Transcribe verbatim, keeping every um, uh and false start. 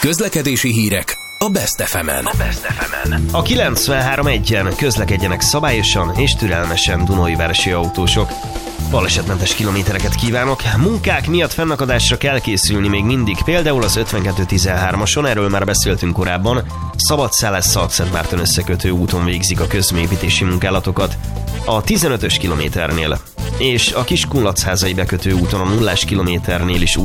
Közlekedési hírek a Best ef emen. A kilencvenhárom egyen közlekedjenek szabályosan és türelmesen dunóivárosi autósok. Balesetmentes kilométereket kívánok. Munkák miatt fennakadásra kell készülni még mindig, például az ötvenkettő tizenhármason, erről már beszéltünk korábban. Szabadszállás-Szalkszentmárton összekötő úton végzik a közműépítési munkálatokat. A tizenötös kilométernél és a Kiskunlacházai bekötő úton a nullás kilométernél is